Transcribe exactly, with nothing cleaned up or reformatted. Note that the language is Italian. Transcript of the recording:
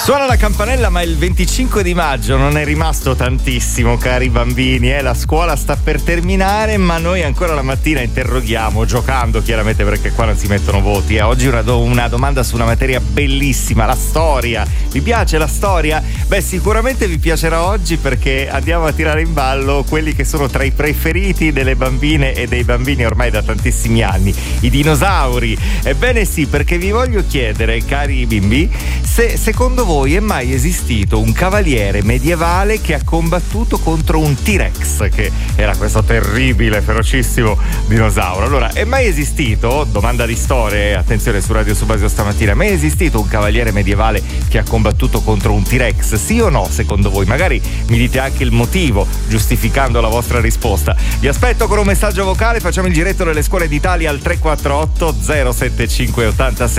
Suona la campanella, ma il venticinque di maggio non è rimasto tantissimo, cari bambini, eh? La scuola sta per terminare, ma noi ancora la mattina interroghiamo, giocando chiaramente, perché qua non si mettono voti. Eh? Oggi una, do- una domanda su una materia bellissima, la storia. Vi piace la storia? Beh, sicuramente vi piacerà oggi, perché andiamo a tirare in ballo quelli che sono tra i preferiti delle bambine e dei bambini ormai da tantissimi anni, i dinosauri. Ebbene sì, perché vi voglio chiedere, cari bimbi, se secondo voi è mai esistito un cavaliere medievale che ha combattuto contro un T-Rex, che era questo terribile, ferocissimo dinosauro. Allora, è mai esistito, domanda di storia, attenzione su Radio Subasio stamattina, è mai esistito un cavaliere medievale che ha combattuto contro un T-Rex? Sì o no, secondo voi? Magari mi dite anche il motivo, giustificando la vostra risposta. Vi aspetto con un messaggio vocale, facciamo il giretto delle scuole d'Italia al tre quattro otto zero sette cinque otto sei